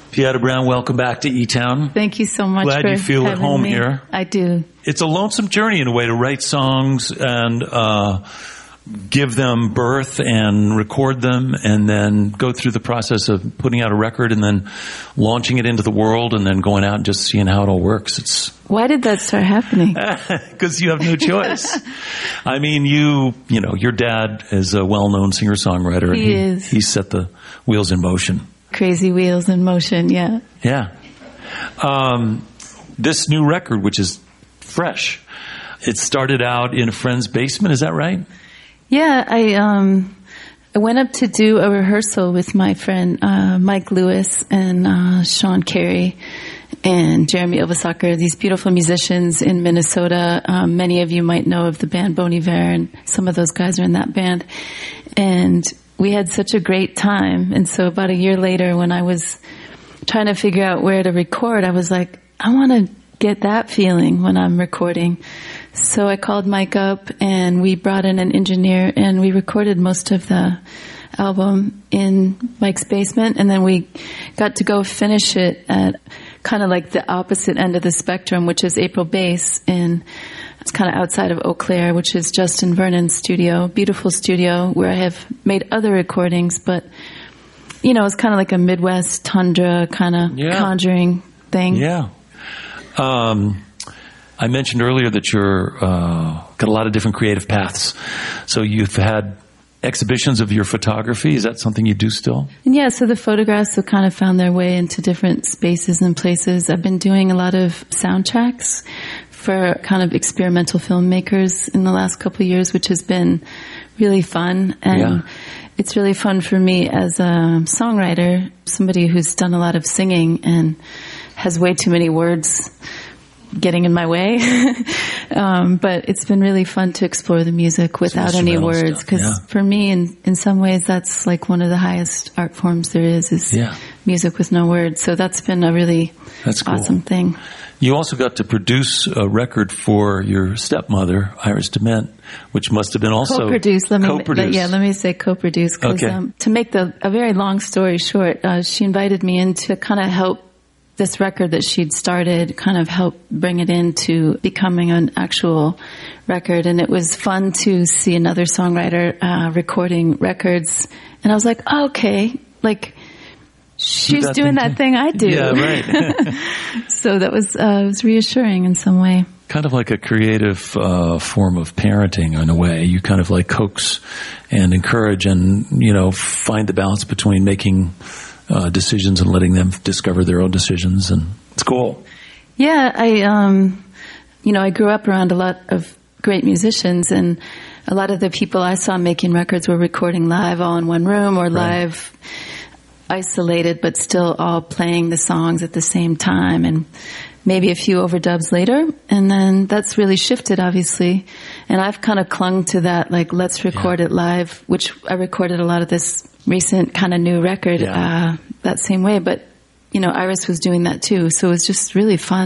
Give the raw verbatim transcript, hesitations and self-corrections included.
Pieta Brown, welcome back to E-Town. Thank you so much. Glad for you feel at home me. here. I do. It's a lonesome journey in a way to write songs and uh, give them birth and record them and then go through the process of putting out a record and then launching it into the world and then going out and just seeing how it all works. It's Why did that start happening? Because you have no choice. I mean, you, you know, your dad is a well-known singer-songwriter. He, and he is. He set the wheels in motion. Crazy wheels in motion, yeah. Yeah. Um, this new record, which is fresh, it started out in a friend's basement. Is that right? Yeah, I um, I went up to do a rehearsal with my friend uh, Mike Lewis and uh, Sean Carey and Jeremy Ilvasacker, these beautiful musicians in Minnesota. Um, many of you might know of the band Bon Iver, and some of those guys are in that band. And we had such a great time. And so about a year later, when I was trying to figure out where to record, I was like, I want to get that feeling when I'm recording. So I called Mike up and we brought in an engineer and we recorded most of the album in Mike's basement. And then we got to go finish it at kind of like the opposite end of the spectrum, which is April Bass in, it's kind of outside of Eau Claire, which is Justin Vernon's studio, beautiful studio where I have made other recordings, but you know, it's kind of like a Midwest tundra kind of yeah. conjuring thing. Yeah. Um, I mentioned earlier that you're uh, got a lot of different creative paths. So you've had exhibitions of your photography. Is that something you do still? And yeah, so the photographs have kind of found their way into different spaces and places. I've been doing a lot of soundtracks for kind of experimental filmmakers in the last couple of years, which has been really fun. And yeah. it's really fun for me as a songwriter, somebody who's done a lot of singing and has way too many words getting in my way. um, but it's been really fun to explore the music without any words. Because yeah. for me, in, in some ways, that's like one of the highest art forms there is, is yeah. music with no words. So that's been a really that's cool. awesome thing. You also got to produce a record for your stepmother, Iris DeMent, which must have been also co-produced. Let me, co-produced. yeah, let me say co-produced. Cause, okay. um, to make the a very long story short, uh, she invited me in to kind of help this record that she'd started, kind of help bring it into becoming an actual record. And it was fun to see another songwriter uh, recording records. And I was like, oh, okay, like she's that doing thing that too. thing I do. Yeah, right. So that was uh, it was reassuring in some way. Kind of like a creative uh, form of parenting in a way. You kind of like coax and encourage and, you know, find the balance between making Uh, decisions and letting them discover their own decisions, and it's cool. Yeah, I, um, you know, I grew up around a lot of great musicians, and a lot of the people I saw making records were recording live all in one room or right. live isolated, but still all playing the songs at the same time, and maybe a few overdubs later, and then that's really shifted, obviously. And I've kind of clung to that, like, let's record yeah. it live, which I recorded a lot of this recent kind of new record yeah. uh, that same way. But, you know, Iris was doing that too, so it was just really fun.